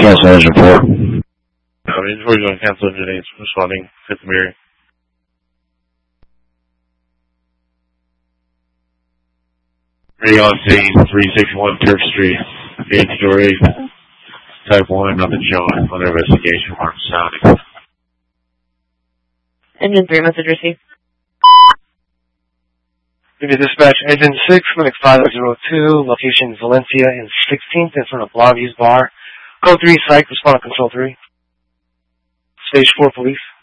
cancel his report. Inventory's going to cancel engine 8, responding 5th Mary. Ready on scene, 361 Turf Street, 8-story, type 1, nothing showing. Under investigation, mark sounding. Engine 3, message received. Unit Dispatch, Engine 6, Clinic 502, location Valencia and 16th in front of Blavie's Bar. Code 3, Psych, respond to Control 3. Stage 4, police.